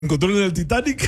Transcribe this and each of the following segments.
encontró en el Titanic.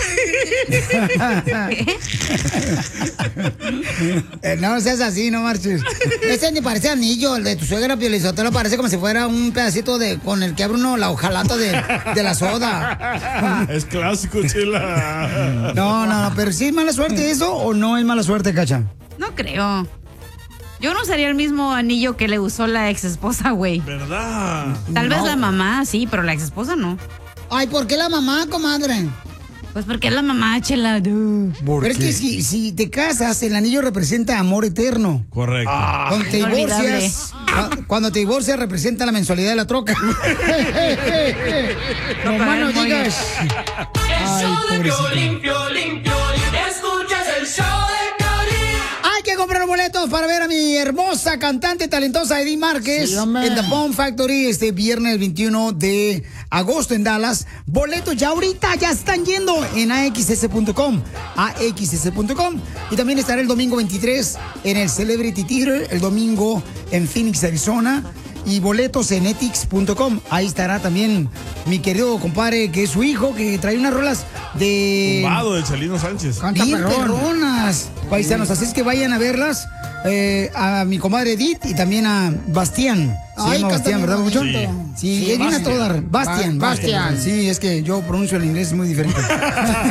No seas así, no marches. Ese ni parece anillo, el de tu suegra Piolizotelo parece como si fuera un pedacito de con el que abre uno la hojalata de la soda. Es clásico, Chela. No, pero ¿sí es mala suerte eso o no es mala suerte, Cacha? No creo. Yo no usaría el mismo anillo que le usó la ex esposa, güey. ¿Verdad? Tal vez la mamá, sí, pero la ex esposa no. Ay, ¿por qué la mamá, comadre? Pues porque es la mamá, Chela. Pero es que si te casas, el anillo representa amor eterno. Correcto. Cuando te divorcias representa la mensualidad de la troca. No más no digas. Escuchas el show de Piolín. Hay que comprar boletos para ver a mi hermosa cantante talentosa Edith Márquez en The Bomb Factory este viernes 21 de agosto en Dallas. Boletos ya ahorita ya están yendo en AXS.com. Y también estará el domingo 23 en el Celebrity Theater, el domingo en Phoenix, Arizona. Y boletos en etix.com. Ahí estará también mi querido compadre, que es su hijo, que trae unas rolas de... Tumbado de Chalino Sánchez. Bien perronas, paisanos. Así es que vayan a verlas. A mi comadre Edith y también a Bastián. Ay, Bastián, ¿verdad, mucho? Sí, es bien a todo dar. Bastián. Sí, es que yo pronuncio el inglés muy diferente.